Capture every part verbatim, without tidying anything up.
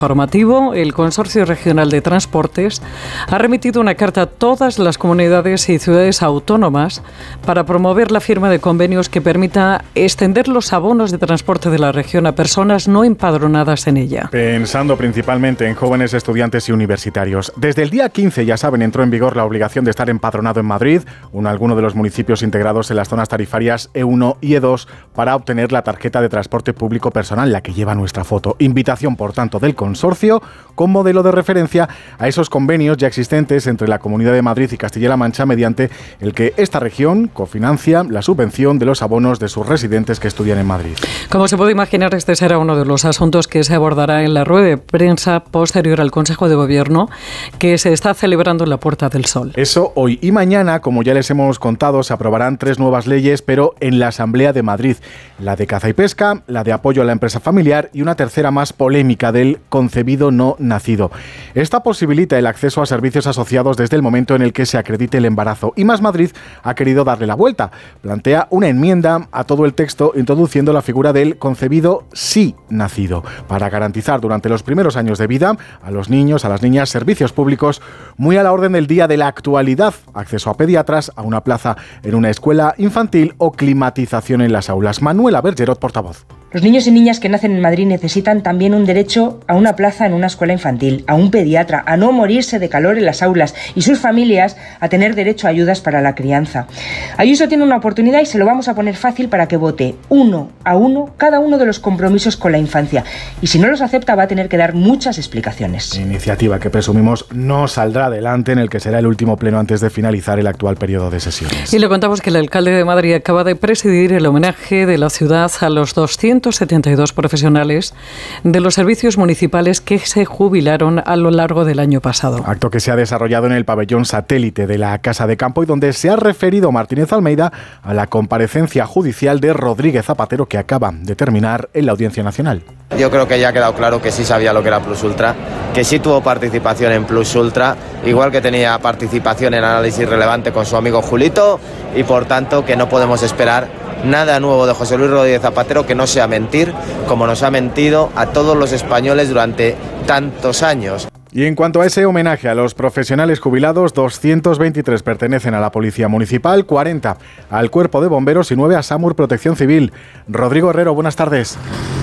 Informativo, el Consorcio Regional de Transportes ha remitido una carta a todas las comunidades y ciudades autónomas para promover la firma de convenios que permita extender los abonos de transporte de la región a personas no empadronadas en ella. Pensando principalmente en jóvenes estudiantes y universitarios. Desde el día quince, ya saben, entró en vigor la obligación de estar empadronado en Madrid o en alguno de los municipios integrados en las zonas tarifarias E uno y E dos para obtener la tarjeta de transporte público personal, la que lleva nuestra foto. Invitación, por tanto, del Consorcio Consorcio con modelo de referencia a esos convenios ya existentes entre la Comunidad de Madrid y Castilla-La Mancha, mediante el que esta región cofinancia la subvención de los abonos de sus residentes que estudian en Madrid. Como se puede imaginar, este será uno de los asuntos que se abordará en la rueda de prensa posterior al Consejo de Gobierno que se está celebrando en la Puerta del Sol. Eso hoy y mañana, como ya les hemos contado, se aprobarán tres nuevas leyes, pero en la Asamblea de Madrid: la de caza y pesca, la de apoyo a la empresa familiar y una tercera más polémica, del concebido no nacido. Esta posibilita el acceso a servicios asociados desde el momento en el que se acredite el embarazo. Y Más Madrid ha querido darle la vuelta. Plantea una enmienda a todo el texto introduciendo la figura del concebido sí nacido, para garantizar durante los primeros años de vida a los niños, a las niñas, servicios públicos muy a la orden del día de la actualidad: acceso a pediatras, a una plaza en una escuela infantil o climatización en las aulas. Manuela Bergerot, portavoz. Los niños y niñas que nacen en Madrid necesitan también un derecho a una plaza en una escuela infantil, a un pediatra, a no morirse de calor en las aulas, y sus familias a tener derecho a ayudas para la crianza. Ayuso tiene una oportunidad y se lo vamos a poner fácil para que vote uno a uno cada uno de los compromisos con la infancia. Y si no los acepta, va a tener que dar muchas explicaciones. Iniciativa que presumimos no saldrá adelante en el que será el último pleno antes de finalizar el actual periodo de sesiones. Y le contamos que el alcalde de Madrid acaba de presidir el homenaje de la ciudad a los doscientos setenta y dos profesionales de los servicios municipales que se jubilaron a lo largo del año pasado. Acto que se ha desarrollado en el pabellón satélite de la Casa de Campo y donde se ha referido Martínez Almeida a la comparecencia judicial de Rodríguez Zapatero, que acaba de terminar en la Audiencia Nacional. Yo creo que ya ha quedado claro que sí sabía lo que era Plus Ultra, que sí tuvo participación en Plus Ultra, igual que tenía participación en análisis relevante con su amigo Julito, y por tanto que no podemos esperar nada nuevo de José Luis Rodríguez Zapatero que no sea mentir, como nos ha mentido a todos los españoles durante tantos años. Y en cuanto a ese homenaje a los profesionales jubilados, doscientos veintitrés pertenecen a la Policía Municipal, cuarenta al Cuerpo de Bomberos y nueve a SAMUR Protección Civil. Rodrigo Herrero, buenas tardes.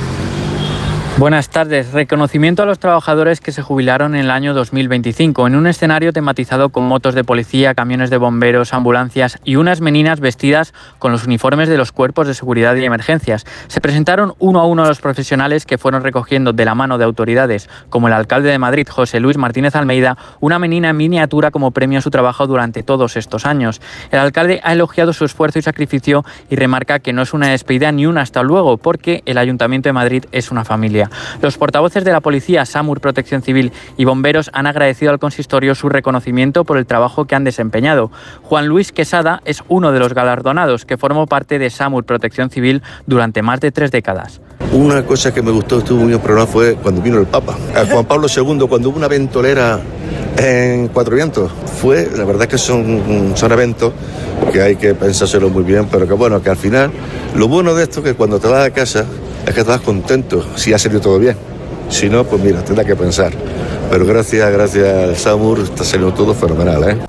Buenas tardes. Reconocimiento a los trabajadores que se jubilaron en el año dos mil veinticinco en un escenario tematizado con motos de policía, camiones de bomberos, ambulancias y unas meninas vestidas con los uniformes de los cuerpos de seguridad y emergencias. Se presentaron uno a uno los profesionales que fueron recogiendo de la mano de autoridades como el alcalde de Madrid, José Luis Martínez Almeida, una menina en miniatura como premio a su trabajo durante todos estos años. El alcalde ha elogiado su esfuerzo y sacrificio y remarca que no es una despedida ni un hasta luego, porque el Ayuntamiento de Madrid es una familia. Los portavoces de la Policía, SAMUR, Protección Civil y Bomberos han agradecido al consistorio su reconocimiento por el trabajo que han desempeñado. Juan Luis Quesada es uno de los galardonados que formó parte de SAMUR, Protección Civil durante más de tres décadas. Una cosa que me gustó, estuvo muy programa, fue cuando vino el Papa. A Juan Pablo segundo, cuando hubo una ventolera en Cuatro Vientos, fue, la verdad que son, son eventos que hay que pensárselo muy bien, pero que bueno, que al final, lo bueno de esto es que cuando te vas a casa, es que estás contento si ha salido todo bien. Si no, pues mira, tendrás que pensar. Pero gracias, gracias al SAMUR, está saliendo todo fenomenal, ¿eh?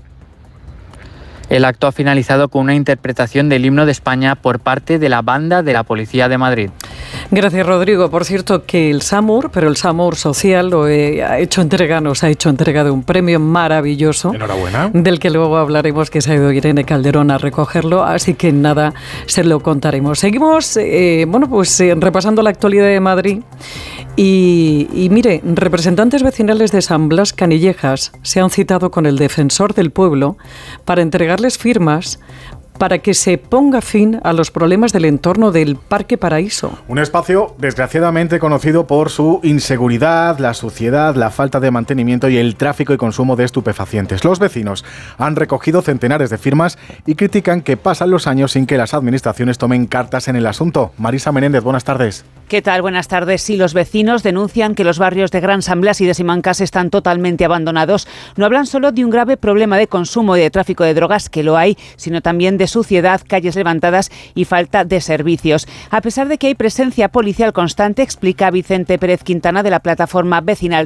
El acto ha finalizado con una interpretación del himno de España por parte de la banda de la Policía de Madrid. Gracias, Rodrigo. Por cierto, que el SAMUR, pero el SAMUR Social, lo he, ha hecho entrega, nos ha hecho entrega de un premio maravilloso. Enhorabuena. Del que luego hablaremos, que se ha ido Irene Calderón a recogerlo, así que nada, se lo contaremos. Seguimos, eh, bueno, pues eh, repasando la actualidad de Madrid. Y, y mire, representantes vecinales de San Blas Canillejas se han citado con el defensor del pueblo para entregarles firmas para que se ponga fin a los problemas del entorno del Parque Paraíso. Un espacio desgraciadamente conocido por su inseguridad, la suciedad, la falta de mantenimiento y el tráfico y consumo de estupefacientes. Los vecinos han recogido centenares de firmas y critican que pasan los años sin que las administraciones tomen cartas en el asunto. Marisa Menéndez, buenas tardes. ¿Qué tal? Buenas tardes. Sí, los vecinos denuncian que los barrios de Gran San Blas y de Simancas están totalmente abandonados. No hablan solo de un grave problema de consumo y de tráfico de drogas, que lo hay, sino también de suciedad, calles levantadas y falta de servicios. A pesar de que hay presencia policial constante, explica Vicente Pérez Quintana de la plataforma vecinal